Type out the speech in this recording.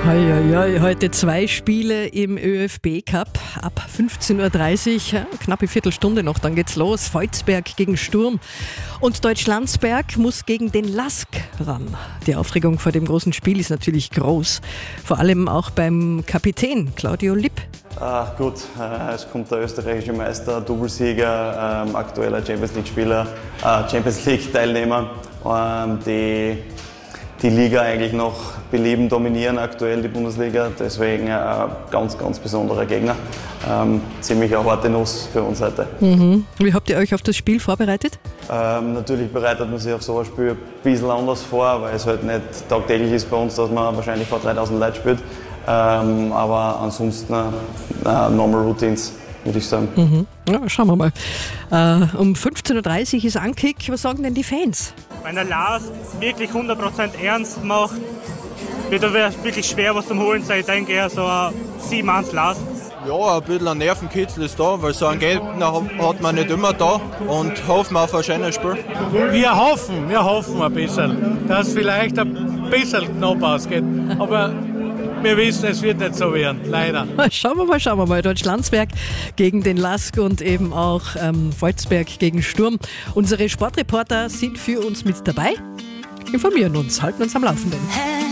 Hoi, hoi, hoi. Heute 2 Spiele im ÖFB-Cup ab 15.30 Uhr, knappe Viertelstunde noch, dann geht's los. Volzberg gegen Sturm und Deutschlandsberg muss gegen den LASK ran. Die Aufregung vor dem großen Spiel ist natürlich groß, vor allem auch beim Kapitän Claudio Lipp. Gut, es kommt der österreichische Meister, Doublesieger, aktueller Champions League-Spieler, Champions League-Teilnehmer, die Liga eigentlich noch belieben, dominieren aktuell die Bundesliga, deswegen ganz, ganz besonderer Gegner. Ziemlich eine harte Nuss für uns heute. Wie habt ihr euch auf das Spiel vorbereitet? Natürlich bereitet man sich auf so ein Spiel ein bisschen anders vor, weil es halt nicht tagtäglich ist bei uns, dass man wahrscheinlich vor 3000 Leuten spielt. Aber ansonsten normal Routines, würde ich sagen. Ja, schauen wir mal. Um 15.30 Uhr ist Ankick. Was sagen denn die Fans? Wenn der Lars wirklich 100% ernst macht, wird er wirklich schwer was zum Holen sein. Ich denke eher so ein 7-1 Lars. Ja, ein bisschen ein Nervenkitzel ist da, weil so einen Gegner hat man nicht immer da und hoffen auf ein schönes Spiel. Wir hoffen ein bisschen, dass es vielleicht ein bisschen knapp ausgeht. Aber wir wissen, es wird nicht so werden, leider. Schauen wir mal. Deutschlandsberg gegen den LASK und eben auch Volzberg gegen Sturm. Unsere Sportreporter sind für uns mit dabei, informieren uns, halten uns am Laufenden.